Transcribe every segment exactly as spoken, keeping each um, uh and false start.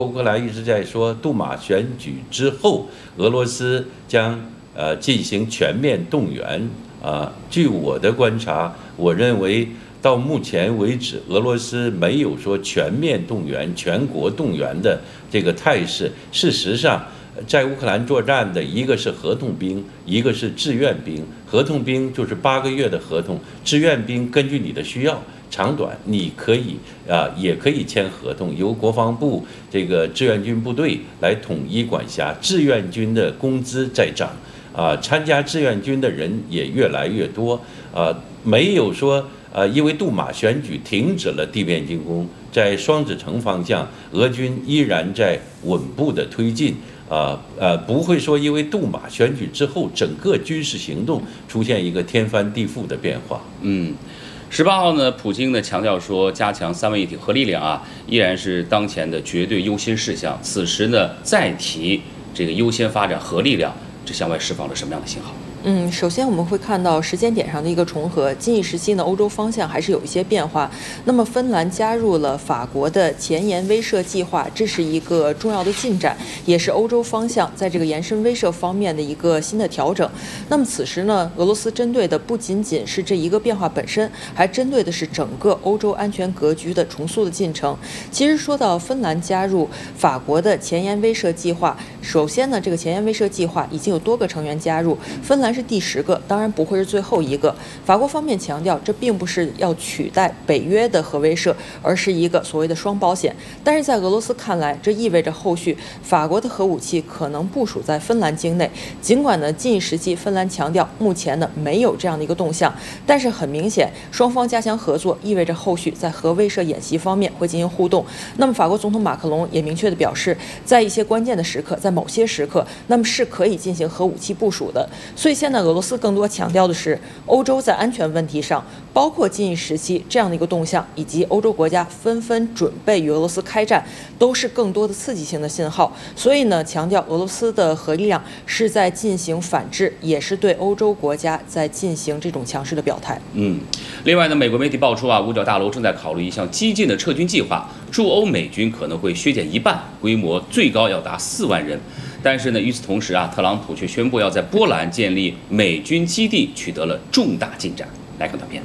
乌克兰一直在说，杜马选举之后，俄罗斯将呃进行全面动员。啊，据我的观察，我认为到目前为止，俄罗斯没有说全面动员、全国动员的这个态势。事实上，在乌克兰作战的一个是合同兵，一个是志愿兵。合同兵就是八个月的合同，志愿兵根据你的需要。长短你可以啊，也可以签合同，由国防部这个志愿军部队来统一管辖。志愿军的工资在涨啊，参加志愿军的人也越来越多啊，没有说呃，因为杜马选举停止了地面进攻，在双子城方向，俄军依然在稳步的推进。啊呃，不会说因为杜马选举之后，整个军事行动出现一个天翻地覆的变化。 嗯。十八号呢，普京呢强调说，加强三位一体核力量啊，依然是当前的绝对优先事项。此时呢，再提这个优先发展核力量，这向外释放了什么样的信号？ 嗯，首先我们会看到时间点上的一个重合，近一时期呢，欧洲方向还是有一些变化。那么芬兰加入了法国的前沿威慑计划，这是一个重要的进展，也是欧洲方向在这个延伸威慑方面的一个新的调整。那么此时呢，俄罗斯针对的不仅仅是这一个变化本身，还针对的是整个欧洲安全格局的重塑的进程。其实说到芬兰加入法国的前沿威慑计划，首先呢，这个前沿威慑计划已经有多个成员加入，芬兰是第十个，当然不会是最后一个。法国方面强调，这并不是要取代北约的核威慑，而是一个所谓的双保险。但是在俄罗斯看来，这意味着后续法国的核武器可能部署在芬兰境内。尽管呢，近一时期芬兰强调目前呢没有这样的一个动向，但是很明显，双方加强合作，意味着后续在核威慑演习方面会进行互动。那么法国总统马克龙也明确的表示，在一些关键的时刻，在某些时刻，那么是可以进行核武器部署的。所以现在俄罗斯更多强调的是，欧洲在安全问题上，包括近一时期这样的一个动向，以及欧洲国家纷纷准备与俄罗斯开战，都是更多的刺激性的信号。所以呢，强调俄罗斯的核力量是在进行反制，也是对欧洲国家在进行这种强势的表态。 嗯，另外呢，美国媒体爆出啊，五角大楼正在考虑一项激进的撤军计划，驻欧美军可能会削减一半，规模最高要达四万人。但是呢，与此同时啊，特朗普却宣布要在波兰建立美军基地，取得了重大进展。来看短片。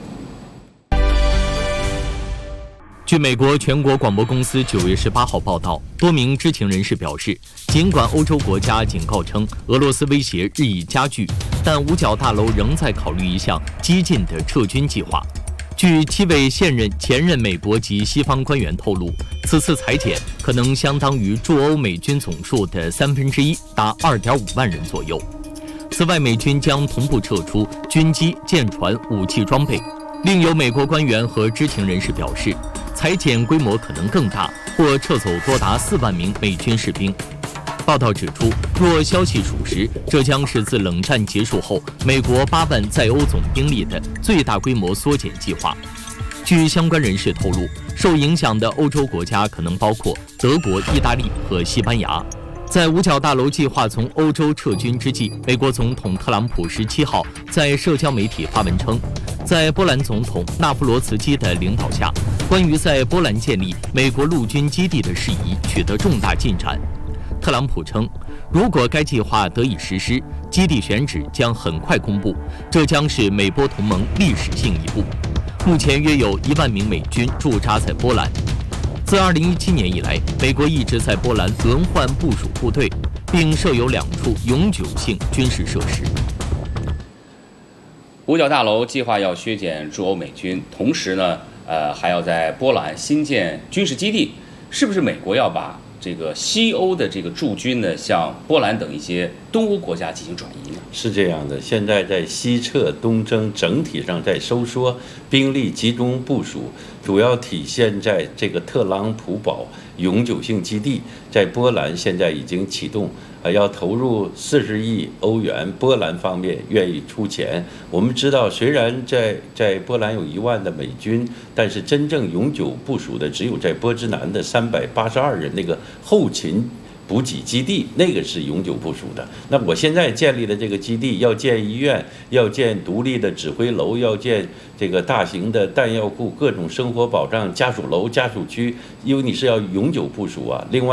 据美国全国广播公司九月十八号报道，多名知情人士表示，尽管欧洲国家警告称俄罗斯威胁日益加剧，但五角大楼仍在考虑一项激进的撤军计划。据七位现任、前任美国及西方官员透露，此次裁减可能相当于驻欧美军总数的三分之一，达二点五万人左右。此外，美军将同步撤出军机、舰船、武器装备。另有美国官员和知情人士表示，裁减规模可能更大，或撤走多达四万名美军士兵。报道指出，若消息属实，这将是自冷战结束后美国八万在欧总兵力的最大规模缩减计划。据相关人士透露，受影响的欧洲国家可能包括德国、意大利和西班牙。在五角大楼计划从欧洲撤军之际，美国总统特朗普十七号在社交媒体发文称，在波兰总统纳夫罗茨基的领导下，关于在波兰建立美国陆军基地的事宜取得重大进展。特朗普称，如果该计划得以实施，基地选址将很快公布，这将是美波同盟历史性一步。目前约有一万名美军驻扎在波兰。自二零一七年以来，美国一直在波兰轮换部署部队，并设有两处永久性军事设施。 五角大楼计划要削减驻欧美军，同时呢，呃，还要在波兰新建军事基地，是不是美国要把这个西欧的这个驻军呢，向波兰等一些东欧国家进行转移呢？ 是这样的，现在在西撤东征，整体上在收缩，兵力集中部署，主要体现在这个特朗普堡永久性基地，在波兰现在已经启动，呃，要投入四十亿欧元，波兰方面愿意出钱。我们知道，虽然在在波兰有一万的美军，但是真正永久部署的只有在波兹南的三百八十二人那个后勤补给基地，那个是永久部署的。那我现在建立的这个基地，要建医院，要建独立的指挥楼，要建这个大型的弹药库，各种生活保障家属楼、家属区，因为你是要永久部署啊。另外